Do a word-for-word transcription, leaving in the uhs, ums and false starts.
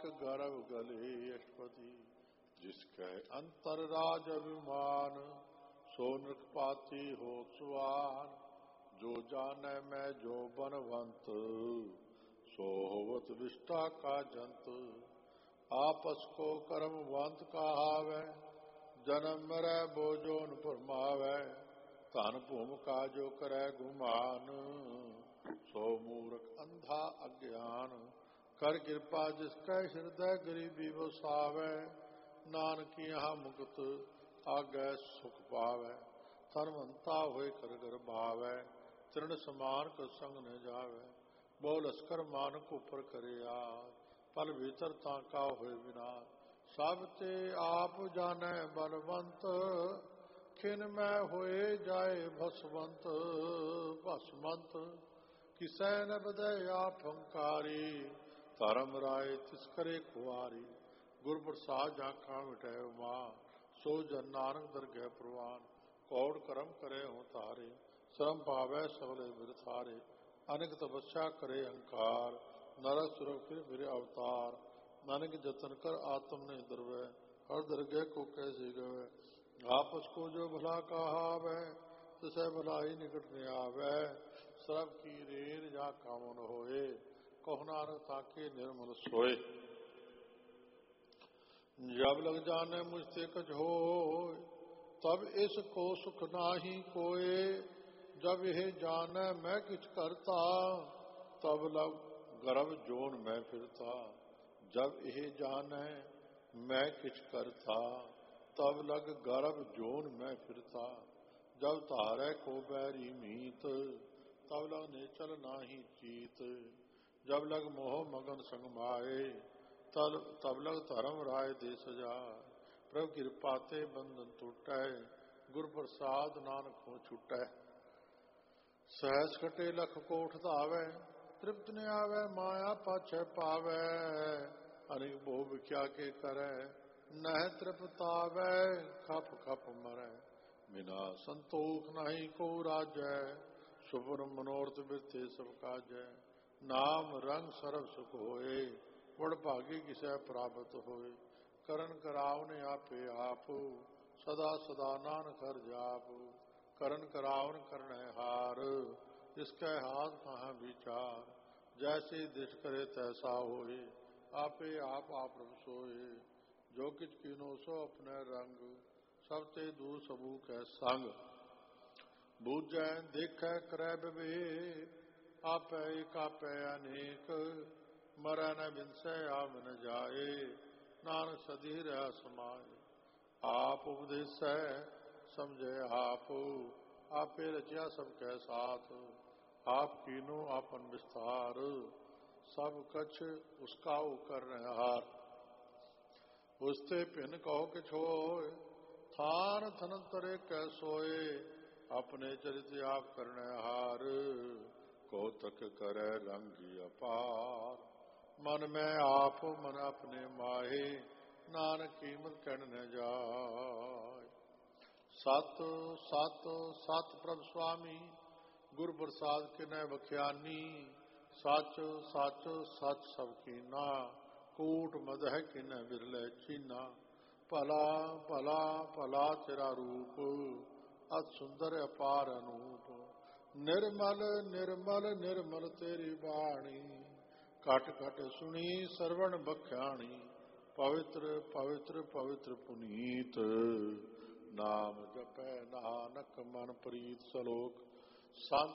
गर्भ गले अष्टपति, जिसके अंतर राज अभिमान, सो नृकपाती हो सुवान। जो जाने मैं जो बनवंत, सो होवत विष्टा का जंत। आपस को कर्मवंत कहावै, जन्म मरै बोझोन फरमावै। धन भूम का जो करे गुमान, सो मूर्ख अंधा अज्ञान। कर कृपा जिसके हृदय गरीबी बसावै, नानक यहाँ मुक्त आगे सुख पावै। धनवंता होए कर घर भावै, तृण समान को संग न जावै। बोल अस्कर मानक ऊपर करे आज, पल भीतर ताका होए विनाश। सब ते आप जाने बलवंत, खिन में होए जाए भसवंत भसमंत। किसै न बदै आप हंकारी, धर्म राय तिस करे खुआरी। गुर प्रसाद झांका मिटै उमा, सो जन नानक दरगह प्रवान। कौड़ करम करे हों तारे, श्रम पावै सबले बिरथारे। अनेक तपस्या करे अहंकार, नरक सुर फिर फिर अवतार। नानक जतन कर आत्म ने दरवै, हर दरगह को कैसे गवै। आपस को जो भला कहावै, तिसै भलाई निकट न आवै। सब की रेर जा कामन होए, कहो नानक ताके निर्मल सोए। जब लग जाने मुझसे कछ होय, तब इसको सुख नाही कोय। जब यह जाने मैं किछ करता, तब लग गर्भ जोन मैं फिरता। जब यह जाने मैं किछ करता, तब लग गर्भ जोन मैं फिरता। जब तारे को बैरी मीत, तब लग नेचल नाही चीत। जब लग मोह मगन संग माए, तब तब लग धर्म राय दे सजाए। प्रभु कृपा ते बंधन टूटै, गुर प्रसाद नानक हो छूटै। सहज कटे लख कोठ धावै, तृप्त न आवे माया पाछै पावै। अनेक भोग विख्या के करै, नह तृप्तावै खप खप मरै। बिना संतोख नहीं को राजै, सुपुर मनोरथ बिरथे सब काजै। नाम रंग सरब सुख होए, बड़ भागी किसै प्राप्त होए। करन करावन आपे आप, सदा सदा नानक हर जाप। करन करावन करने हार, इसके हाथ कहाँ विचार। जैसे दृष्ट करे तैसा होए, आपे आप आप प्रभु सोए। जो किछ कीनो सो अपने रंग, सब ते दूर सबू कै संग। बूझै देखै करै विवेक, आपै एक आपै अनेक। मरै न बिनसै आव न जाए, नानक सदी रह समाए। आप उपदेसै समझे आप, आपे रचिया सबकै साथ। आप कीनो आपन विस्तार, सब कछ उसका कर हार। उसते भिन कहो कि छोय, थान थन तरे कै सोए। अपने चरित आप करने हार, को तक करे रंगी अपार। मन में आप मन अपने माहे, नानक कीमत कहन न जाय। सत सत सत प्रभ स्वामी, गुर प्रसाद किनै बख्यानी। सच सच सच सब कीना, कूट मदह किनै बिरले चीना। भला भला भला तेरा रूप, अत सुंदर अपार अनूप। निर्मल निर्मल निर्मल तेरी बाणी, घट घट सुनी सरवण बख्याणी। पवित्र पवित्र पवित्र पुनीत, नाम जपै नानक मन प्रीत। सलोक संत